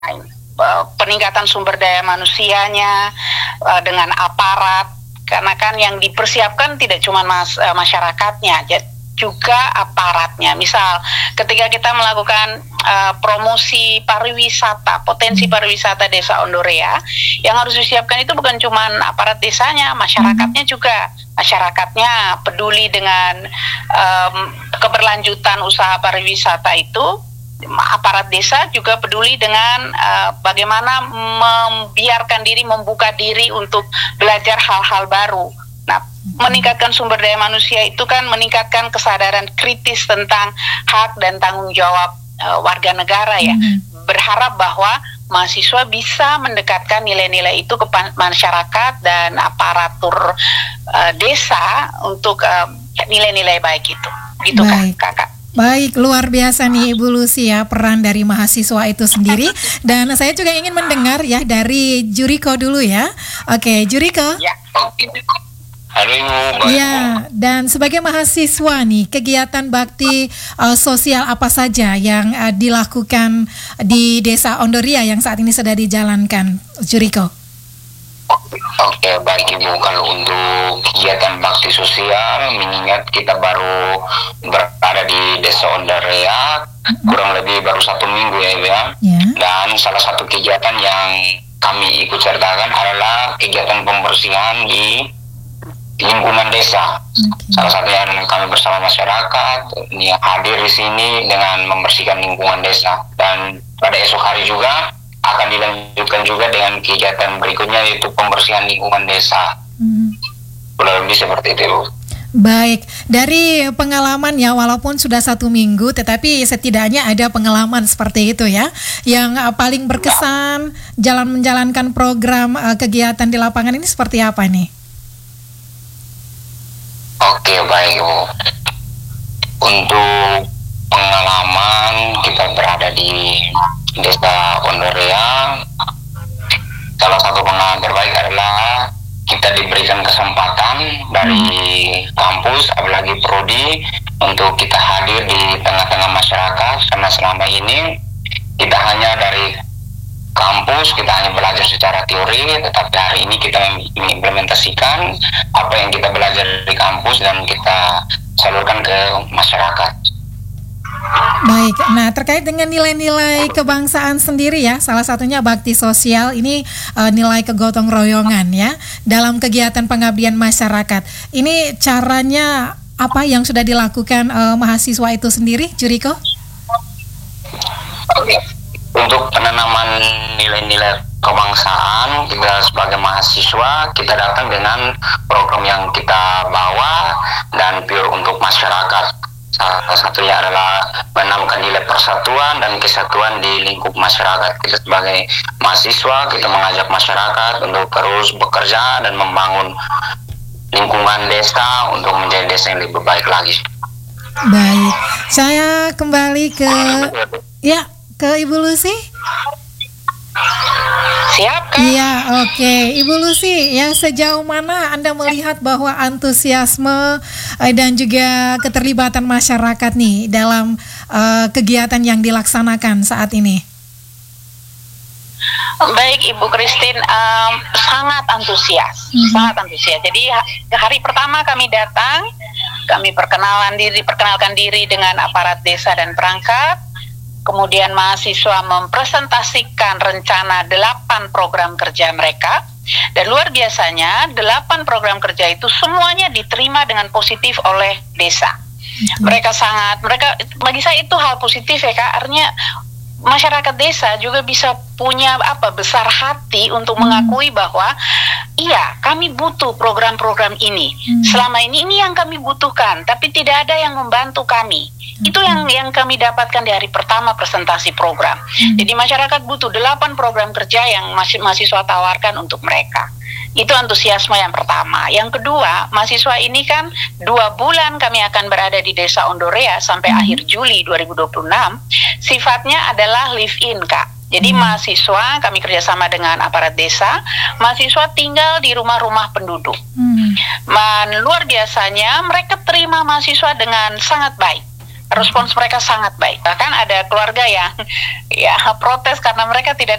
peningkatan sumber daya manusianya dengan aparat, karena kan yang dipersiapkan tidak cuma masyarakatnya, juga aparatnya. Misal ketika kita melakukan promosi pariwisata, potensi pariwisata Desa Ondorea, yang harus disiapkan itu bukan cuma aparat desanya, masyarakatnya juga. Masyarakatnya peduli dengan keberlanjutan usaha pariwisata itu. Aparat desa juga peduli dengan bagaimana membiarkan diri, membuka diri untuk belajar hal-hal baru. Nah, meningkatkan sumber daya manusia itu kan meningkatkan kesadaran kritis tentang hak dan tanggung jawab warga negara ya. Berharap bahwa mahasiswa bisa mendekatkan nilai-nilai itu ke masyarakat dan aparatur desa untuk nilai-nilai baik itu. Gitu kan, Kakak. Baik, luar biasa nih Ibu Lucy ya, peran dari mahasiswa itu sendiri. Dan saya juga ingin mendengar ya dari Juriko dulu ya. Oke, Juriko. Ya. Halo Ibu. Ya, dan sebagai mahasiswa nih, kegiatan bakti sosial apa saja yang dilakukan di Desa Ondorea yang saat ini sedang dijalankan, Juriko? Oke, baik Ibu. Kalau untuk kegiatan bakti sosial, mengingat kita baru berada di Desa Ondorea, kurang lebih baru 1 minggu ya Ibu ya. Dan salah satu kegiatan yang kami ikut sertakan adalah kegiatan pembersihan di lingkungan desa. Salah satunya kami bersama masyarakat yang hadir di sini dengan membersihkan lingkungan desa. Dan pada esok hari juga akan dilanjutkan juga dengan kegiatan berikutnya, yaitu pembersihan lingkungan desa. Kurang lebih seperti itu. Baik, dari pengalaman ya, walaupun sudah 1 minggu, tetapi setidaknya ada pengalaman seperti itu ya, yang paling berkesan menjalankan program kegiatan di lapangan ini seperti apa nih? Oke, baik Bu. Untuk pengalaman kita berada di Desa Ondorea, salah satu pengalaman terbaik adalah kita diberikan kesempatan dari kampus, apalagi prodi, untuk kita hadir di tengah-tengah masyarakat. Karena selama ini kita hanya dari kampus, kita hanya belajar secara teori, tetapi hari ini kita mengimplementasikan apa yang kita belajar di kampus dan kita salurkan ke masyarakat. Baik, nah terkait dengan nilai-nilai kebangsaan sendiri ya, salah satunya bakti sosial ini nilai kegotong royongan ya dalam kegiatan pengabdian masyarakat. Ini caranya apa yang sudah dilakukan mahasiswa itu sendiri, Juriko? Oke. Untuk penanaman nilai-nilai kebangsaan, kita sebagai mahasiswa kita datang dengan program yang kita bawa dan pure untuk masyarakat. Salah satunya adalah menanamkan nilai persatuan dan kesatuan di lingkup masyarakat. Kita sebagai mahasiswa, kita mengajak masyarakat untuk terus bekerja dan membangun lingkungan desa untuk menjadi desa yang lebih baik lagi. Baik, saya kembali ke Ibu Lucy. Siap, Kak? Iya, oke. Ibu Lucy, ya sejauh mana Anda melihat bahwa antusiasme dan juga keterlibatan masyarakat nih dalam kegiatan yang dilaksanakan saat ini? Baik Ibu Christine, sangat antusias, sangat antusias. Jadi hari pertama kami datang, kami perkenalkan diri dengan aparat desa dan perangkat. Kemudian mahasiswa mempresentasikan rencana 8 program kerja mereka. Dan luar biasanya 8 program kerja itu semuanya diterima dengan positif oleh desa. Mereka bagi saya itu hal positif ya Kak. Artinya masyarakat desa juga bisa punya besar hati untuk mengakui bahwa iya, kami butuh program-program ini. Selama ini yang kami butuhkan, tapi tidak ada yang membantu kami. Itu yang kami dapatkan di hari pertama presentasi program. Jadi masyarakat butuh 8 program kerja yang mahasiswa tawarkan untuk mereka. Itu antusiasme yang pertama. Yang kedua, mahasiswa ini kan 2 bulan kami akan berada di Desa Ondorea sampai akhir Juli 2026. Sifatnya adalah live-in, Kak. Jadi mahasiswa, kami kerjasama dengan aparat desa, mahasiswa tinggal di rumah-rumah penduduk. Luar biasanya mereka terima mahasiswa dengan sangat baik. respons mereka sangat baik. Bahkan ada keluarga yang ya protes karena mereka tidak